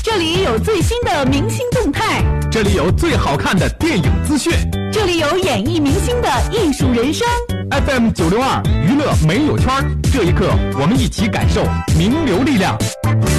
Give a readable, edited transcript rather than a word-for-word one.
这里有最新的明星动态， 这里有最好看的电影资讯， 这里有演艺明星的艺术人生。 FM 962娱乐没有圈，这一刻我们一起感受名流力量。